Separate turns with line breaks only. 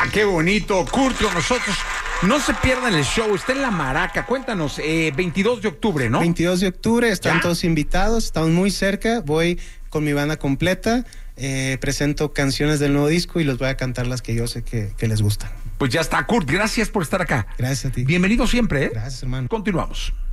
qué bonito. Kurt con nosotros. No se pierdan el show, está en La Maraca. Cuéntanos, 22 de octubre, ¿no?
22 de octubre, están
¿Ya?
todos invitados, estamos muy cerca. Voy con mi banda completa, presento canciones del nuevo disco y los voy a cantar las que yo sé que les gustan.
Pues ya está, Kurt, gracias por estar acá.
Gracias a ti.
Bienvenido siempre, ¿eh?
Gracias, hermano.
Continuamos.